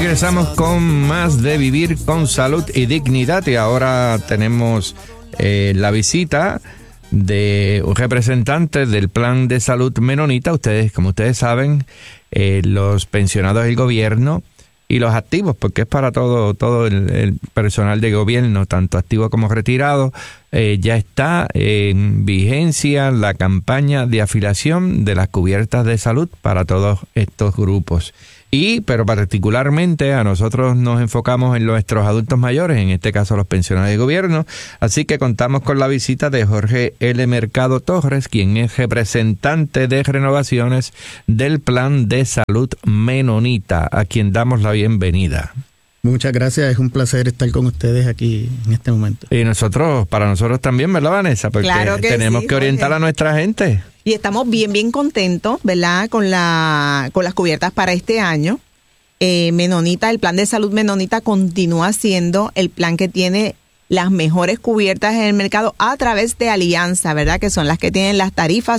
Regresamos con más de Vivir con Salud y Dignidad, y ahora tenemos la visita de un representante del Plan de Salud Menonita. Como ustedes saben, los pensionados del gobierno y los activos, porque es para todo el personal de gobierno, tanto activo como retirado, ya está en vigencia la campaña de afiliación de las cubiertas de salud para todos estos grupos. Pero particularmente a nosotros nos enfocamos en nuestros adultos mayores, en este caso los pensionados de gobierno, así que contamos con la visita de Jorge L. Mercado Torres, quien es representante de renovaciones del Plan de Salud Menonita, a quien damos la bienvenida. Muchas gracias, es un placer estar con ustedes aquí en este momento. Y para nosotros también, ¿verdad, Vanessa? Porque claro que tenemos sí, que orientar a nuestra gente. Y estamos bien contentos, ¿verdad? Con las cubiertas para este año. Menonita, el Plan de Salud Menonita continúa siendo el plan que tiene las mejores cubiertas en el mercado a través de Alianza, ¿verdad? Que son las que tienen las tarifas